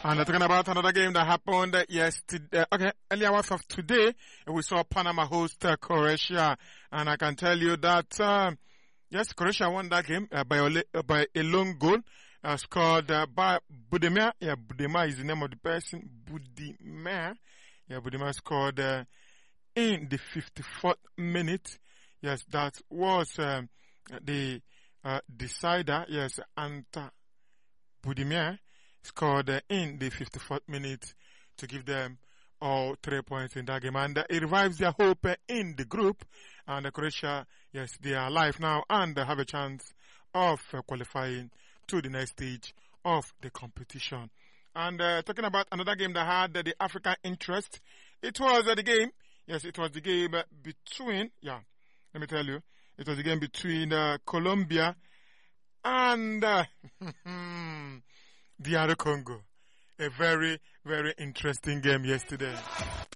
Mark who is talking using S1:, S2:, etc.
S1: And talking about another game that happened yesterday, early hours of today, we saw Panama host Croatia, and I can tell you that yes, Croatia won that game by a lone goal, scored by Budimir. Yeah, Budimir is the name of the person. Budimir. Yeah, Budimir scored in the 54th minute. Yes, that was the decider. Yes, Anta Budimir scored in the 54th minute to give them all 3 points in that game. And it revives their hope in the group. And Croatia, yes, they are alive now and they have a chance of qualifying to the next stage of the competition. And talking about another game that had the African interest, it was the game, yes, it was the game between, let me tell you, it was the game between Colombia and DR Congo. A very, very interesting game yesterday.